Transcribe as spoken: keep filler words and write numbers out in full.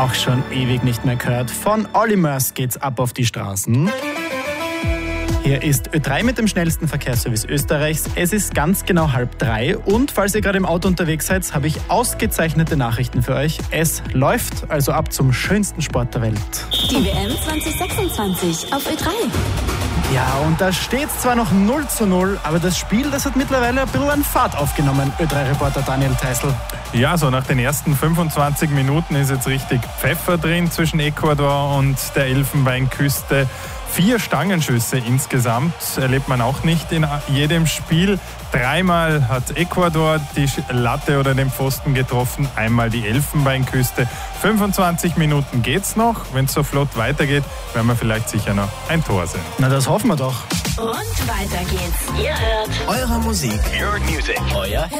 Auch schon ewig nicht mehr gehört. Von Olly Murs geht's ab auf die Straßen. Hier ist Ö drei mit dem schnellsten Verkehrsservice Österreichs. Es ist ganz genau halb drei und falls ihr gerade im Auto unterwegs seid, habe ich ausgezeichnete Nachrichten für euch. Es läuft also ab zum schönsten Sport der Welt. Die W M zwanzig sechsundzwanzig auf Ö drei. Ja, und da steht es zwar noch null zu null, aber das Spiel, das hat mittlerweile ein bisschen an Fahrt aufgenommen, Ö drei Reporter Daniel Theißl. Ja, so nach den ersten fünfundzwanzig Minuten ist jetzt richtig Pfeffer drin zwischen Ecuador und der Elfenbeinküste. Vier Stangenschüsse insgesamt erlebt man auch nicht in jedem Spiel. Dreimal hat Ecuador die Latte oder den Pfosten getroffen, einmal die Elfenbeinküste. fünfundzwanzig Minuten geht's noch. Wenn es so flott weitergeht, werden wir vielleicht sicher noch ein Tor sehen. Na, das hoffen wir doch. Und weiter geht's. Ihr hört Eure Musik. Your music. Euer Hit.